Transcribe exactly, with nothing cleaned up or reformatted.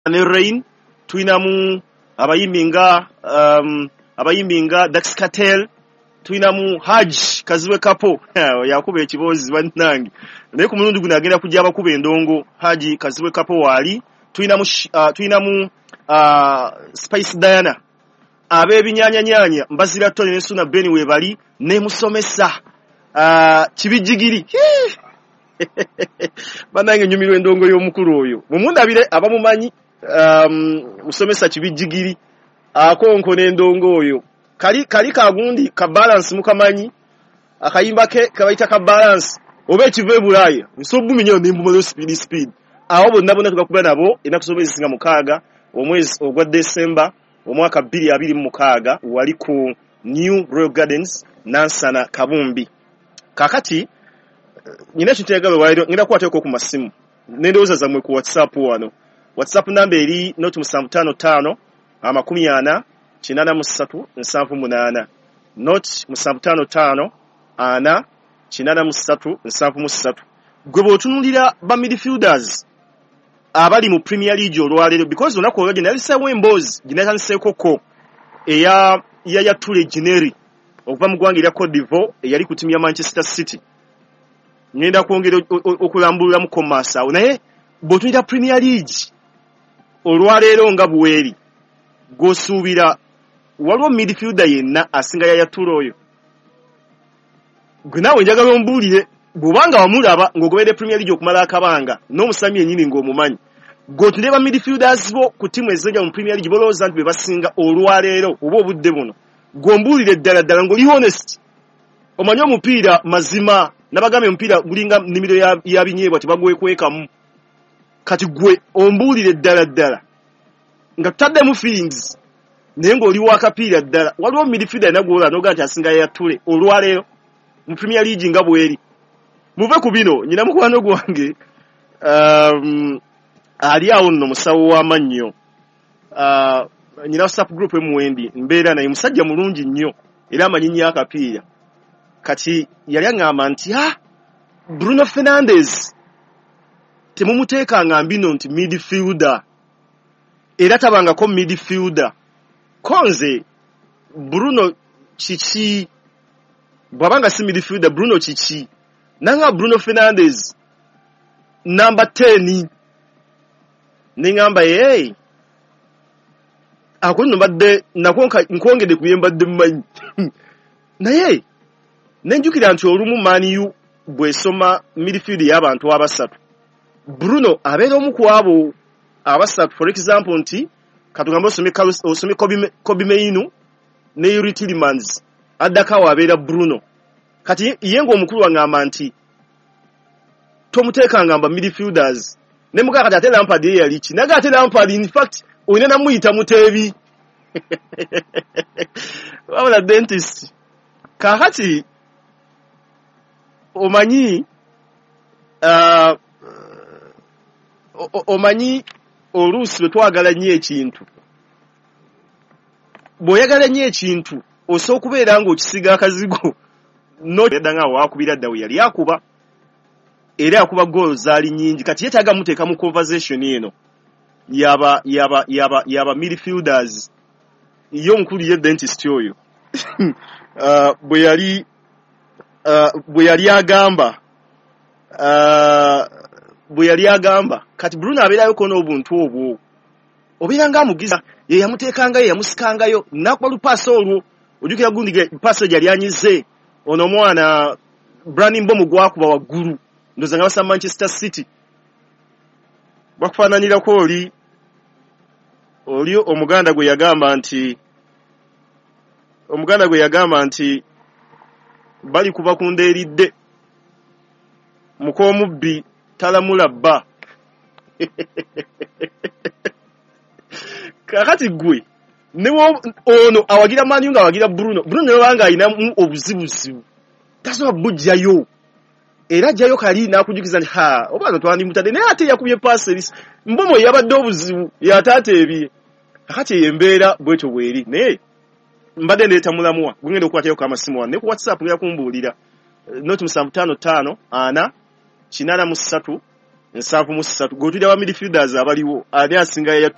ne Rain tuinamu abayimbinga um, abayimbinga Dax Cartel tuinamu Haj Kaziwe Kapo yakuba ekibozi bannange naye ku mulundi guno agenda kujja abakuba endongo Haji Kaziwe Kapo wali tuinamu uh, tuinamu uh, Spice Diana abebinyanya nyanya mbazira tole ne Suna Beni webali ne musomesa uh, kibijigiri banange nyumirwe endongo y'omukulu oyo mumundabire abamumanyi um, musomesa kibijigiri akonko n'endongo oyo kali kali kagundi ka balance mukamanyi akayimba ke kabaita ka balance oba ekive bulaya nsobumi nyo nimbumo speed speed aho bonna bonna tukakuba nabo enakusomesa singa mukaaga omwezi ogwa December omwaka bbiri abiri mu mukaaga wali ku New Royal Gardens Nansana Kabumbi kakati nyina kitego wairo ngenda kwateko ku masimu nendoza zamwe ku WhatsApp wano WhatsApp number eri not musanvu ttaano ttaano amakumi ana kinana mu ssatu nsanvu munaana not musanvu ttaano ttaano ana kinana mu ssatu nsanvu mu ssatu gwe botunulira ba midfielders abali mu Premier League olwalero because onako olwaje nali sewe mbozi ginata nsekoko eya ya ya tule generi okuva mu gwanga lya Cote d'Ivoire eyali ku timu ya Manchester City ngenda kwongera okulambulira mu commerce awo naye botunira Premier League olwalero nga buweri gosuubira waliwo midfielder yenna asinga ya yatulo oyo gwe nawe njagala ombuulire bw'obanga wamulaba ng'ogobedde Premier League okumala akabanga n'omusami yennyini ng'omumanyi g'otunira ba midfielders bo ku timu ezijja mu Premier League bolowooza nti be basinga olwaleero oba obudde buno gw'ombuulire ddala ddala ng'oli honest omanyi omupiira mazima nabagambe omupiira gulinga nnimiro ya, ya binyeebwa tebagwekwekamu kati gwe ombuulire ddala ddala nga tutaddemu feelings naye ng'oli wakapiira ddala waliwo midfielder nagwola n'ogaa nti asinga yatule olwaleero mu Premier League nga bweri muve ku bino nyina mukwano gwange um, ali awo nno musawo w'amannyo uh, nyina WhatsApp group emuwendi mbeera naye musajja mulungi nnyo era amanyi nnyo akapiira kati yali aŋŋamba nti ha Bruno Fernandes temumuteekanga mbino nti midfielder era tabangako midfielder konze Bruno kiki bwabanga si midfielder Bruno kiki nanga Bruno Fernandes number ten ningamba hey akono badde nakonka nkongede kuyemba de manyi naye nenjukira nti olumu maniyu bwesoma midfield y'abantu abasatu Bruno abeera omu ku abo abasatu for example nti katugamba osome osome Kobe Mainoo ne Yuri Tielemans addakawo abeera Bruno kati yengo omukulu wangamba nti tomuteeka ngamba midfielders ne muka kati ate Lampard ye yali ki naga ate Lampard in fact oyina namuyita muteebi wabula dentist kakati omanyi uh, omanyi oluusi lwe twagala nnyo ekintu bw'oyagala nnyo ekintu osobola okubeera ng'okisiga akazigo noedanga wakubira ddawe yali akuba era yakuba goal zaali nnyingi kati yetaaga muteeka mu conversation eno yaba yaba yaba yaba midfielders yo nkulu ye dentist oyo uh, bwe yali uh, bwe yali agamba uh, bwe yali agamba kati Bruno abeerayo kona obuntu obwo obeera nga amugiza ye yamuteekangayo yamusikangayo nakuba lupaasa olwo ojjukira gundi paasa gyali anyize ono mwana Brandon Mbomo gwakuba waggulu ndoza nga basa Manchester City bakufaananirako oli oli omuganda gwe yagamba nti omuganda gwe yagamba nti bali kuba kundeeridde mukoomubbi talamula bba kakati gwe newo ono awagira Manu nga awagira Bruno Bruno wanga ayina obuzibuzibu tasobola bujjayo era jjayo kali nakujukiza nti ha oba twandi mutade naye ate yakubye passeris Mbomo yabadde obuzibu yataata ebye kakati yembeera bwetyo bweri naye mbadde ndeeta mulamuwa gwengenda okukwatayo ku amasimu wane ne ku WhatsApp ngenda kumbuulira noti musanvu ttaano ttaano ana kinana mu ssatu nsanvu mu ssatu gotulya ba midfielders abaliwo ani asinga ya